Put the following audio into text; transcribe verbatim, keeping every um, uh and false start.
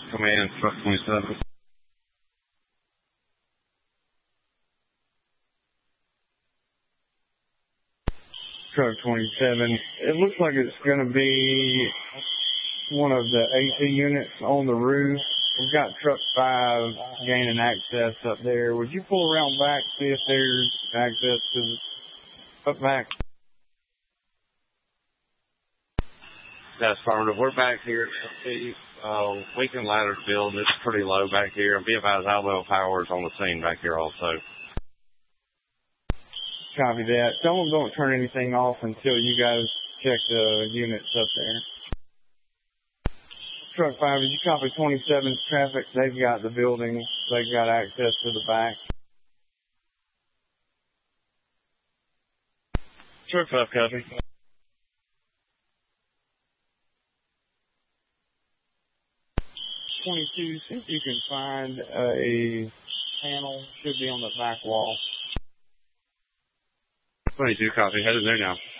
Come in, truck twenty-seven. Truck twenty-seven. It looks like it's going to be one of the A C units on the roof. We've got truck five gaining access up there. Would you pull around back, see if there's access to the up back? That's affirmative. We're back here at the uh, Weekend Ladders building. It's pretty low back here. And be advised, Alabama Power is on the scene back here also. Copy that. Don't, don't turn anything off until you guys check the units up there. Truck five, did you copy twenty-seven's traffic? They've got the building. They've got access to the back. Truck five, copy. twenty-two, see if you can find a panel. Should be on the back wall. twenty-two, copy. Headed there now.